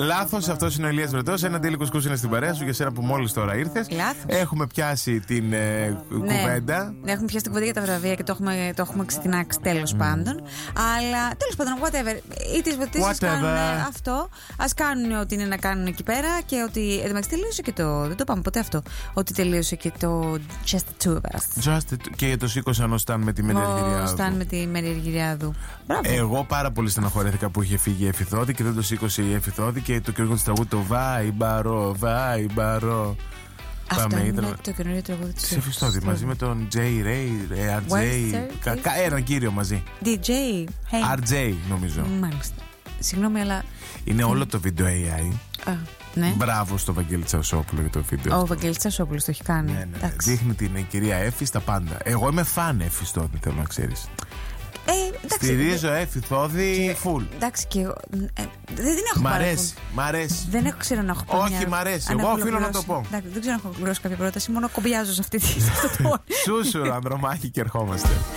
Λάθος, αυτός είναι ο Ηλίας Βρετός. Ένα ντέλι κουσκούς είναι στην παρέα σου για σένα που μόλις τώρα ήρθες. Έχουμε πιάσει την κουβέντα. Ναι, έχουμε πιάσει την κουβέντα για τα βραβεία και το έχουμε ξετινάξει τέλος πάντων. Αλλά τέλος πάντων, whatever. Ή τις βοηθήσεις κάνουν αυτό. Ας κάνουν ό,τι είναι να κάνουν εκεί πέρα και ότι. Εντάξει, τελείωσε και το. Δεν το πάμε ποτέ αυτό. Ότι τελείωσε και το Just the Two of Us. Και το σήκωσαν ο Σταν με τη Μεριαργυριάδου. Σταν με τη Μεριαργυριάδου. Εγώ πάρα πολύ στεναχωρέθηκα που είχε φύγει η Εφηθόδη και δεν το σήκωσε η Εφηθόδη και το καινούργιο της τραγούδι το Βάιμπαρο, Βάιμπαρο. Αυτό είναι το καινούργιο τραγούδι της Εφηθόδη μαζί με τον J. Ray, RJ. Έναν κύριο μαζί. DJ. RJ νομίζω. Μάλιστα. Συγγνώμη, αλλά. Είναι όλο το βίντεο AI. Ναι. Μπράβο στο Βαγγέλη Τσαουσόπουλο για το βίντεο. Ο Βαγγέλης Τσαουσόπουλος το έχει κάνει. Ναι. Δείχνει την κυρία Εφη στα πάντα. Εγώ είμαι φαν Εφηθόδη, θέλω να ξέρεις. Στηρίζω Εφηθόδη full. Εντάξει και εγώ. Δεν έχω Μ' αρέσει. Δεν έχω ξέρω να έχω πει. Όχι, μ' αρέσει. Εγώ οφείλω να το πω. Δεν ξέρω να έχω ολοκληρώσει κάποια πρόταση. Μόνο κομπιάζω σε αυτή τη. Σούσουρο, Ανδρομάχη και ερχόμαστε.